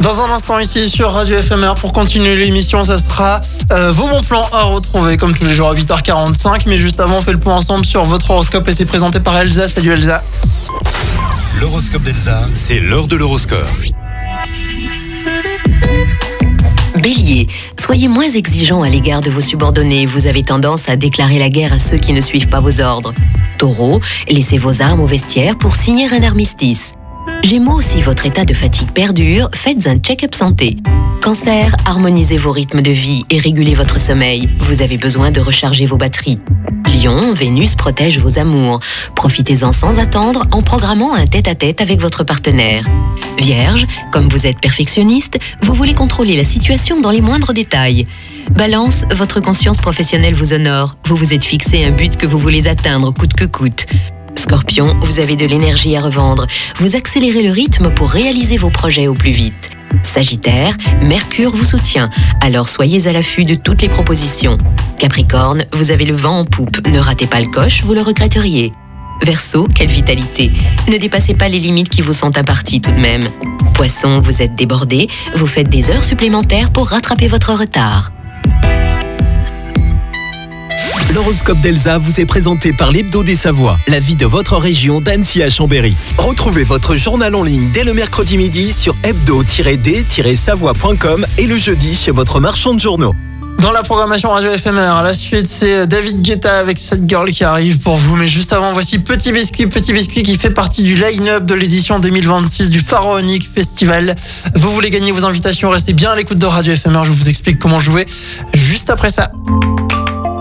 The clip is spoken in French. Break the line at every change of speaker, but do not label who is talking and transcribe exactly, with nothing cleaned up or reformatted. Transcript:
Dans un instant ici sur Radio F M R, pour continuer l'émission, ça sera euh, vos bons plans à retrouver comme tous les jours à huit heures quarante-cinq. Mais juste avant, on fait le point ensemble sur votre horoscope et c'est présenté par Elsa. Salut Elsa.
L'horoscope d'Elsa, c'est l'heure de l'horoscope.
Bélier, soyez moins exigeant à l'égard de vos subordonnés. Vous avez tendance à déclarer la guerre à ceux qui ne suivent pas vos ordres. Taureau, laissez vos armes au vestiaire pour signer un armistice. Gémeaux, si votre état de fatigue perdure, faites un check-up santé. Cancer, harmonisez vos rythmes de vie et régulez votre sommeil. Vous avez besoin de recharger vos batteries. Lion, Vénus protège vos amours. Profitez-en sans attendre en programmant un tête-à-tête avec votre partenaire. Vierge, comme vous êtes perfectionniste, vous voulez contrôler la situation dans les moindres détails. Balance, votre conscience professionnelle vous honore. Vous vous êtes fixé un but que vous voulez atteindre coûte que coûte. Scorpion, vous avez de l'énergie à revendre. Vous accélérez le rythme pour réaliser vos projets au plus vite. Sagittaire, Mercure vous soutient, alors soyez à l'affût de toutes les propositions. Capricorne, vous avez le vent en poupe, ne ratez pas le coche, vous le regretteriez. Verseau, quelle vitalité. Ne dépassez pas les limites qui vous sont imparties tout de même. Poisson, vous êtes débordé, vous faites des heures supplémentaires pour rattraper votre retard.
L'horoscope d'Elsa vous est présenté par l'Hebdo des Savoies, la vie de votre région d'Annecy à Chambéry. Retrouvez votre journal en ligne dès le mercredi midi sur hebdo tiret d tiret savoie point com et le jeudi chez votre marchand de journaux.
Dans la programmation Radio F M R, la suite c'est David Guetta avec cette girl qui arrive pour vous. Mais juste avant, voici Petit Biscuit. Petit Biscuit qui fait partie du line-up de l'édition deux mille vingt-six du Pharaonic Festival. Vous voulez gagner vos invitations, restez bien à l'écoute de Radio F M R. Je vous explique comment jouer juste après ça.